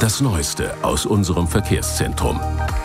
das Neueste aus unserem Verkehrszentrum.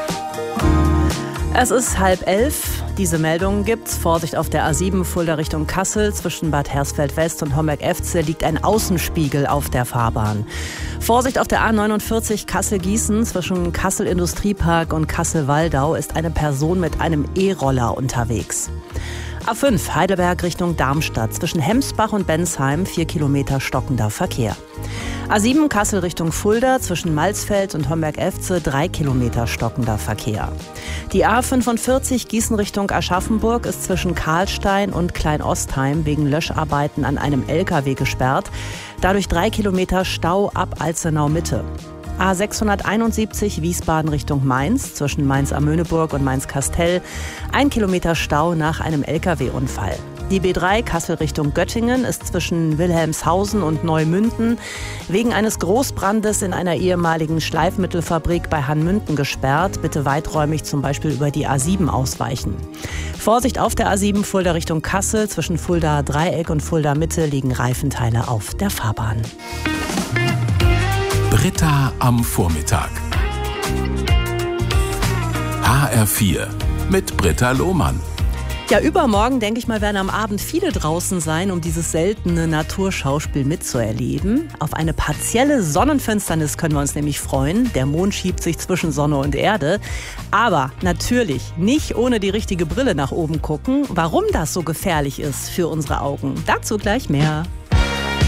Es ist 10:30. Diese Meldungen gibt's. Vorsicht auf der A7 Fulda Richtung Kassel. Zwischen Bad Hersfeld-West und Homberg-Efze liegt ein Außenspiegel auf der Fahrbahn. Vorsicht auf der A49 Kassel-Gießen. Zwischen Kassel-Industriepark und Kassel-Waldau ist eine Person mit einem E-Roller unterwegs. A5 Heidelberg Richtung Darmstadt. Zwischen Hemsbach und Bensheim 4 Kilometer stockender Verkehr. A7 Kassel Richtung Fulda. Zwischen Malsfeld und Homberg-Efze 3 Kilometer stockender Verkehr. Die A45 Gießen Richtung Aschaffenburg ist zwischen Karlstein und Kleinostheim wegen Löscharbeiten an einem LKW gesperrt. Dadurch 3 Kilometer Stau ab Alzenau Mitte. A671 Wiesbaden Richtung Mainz, zwischen Mainz-Amöneburg und Mainz-Kastell, 1 Kilometer Stau nach einem LKW-Unfall. Die B3 Kassel Richtung Göttingen ist zwischen Wilhelmshausen und Neumünden wegen eines Großbrandes in einer ehemaligen Schleifmittelfabrik bei Hanmünden gesperrt. Bitte weiträumig zum Beispiel über die A7 ausweichen. Vorsicht auf der A7 Fulda Richtung Kassel, zwischen Fulda Dreieck und Fulda Mitte liegen Reifenteile auf der Fahrbahn. Britta am Vormittag. HR4 mit Britta Lohmann. Ja, übermorgen, denke ich mal, werden am Abend viele draußen sein, um dieses seltene Naturschauspiel mitzuerleben. Auf eine partielle Sonnenfinsternis können wir uns nämlich freuen. Der Mond schiebt sich zwischen Sonne und Erde. Aber natürlich nicht ohne die richtige Brille nach oben gucken. Warum das so gefährlich ist für unsere Augen, dazu gleich mehr.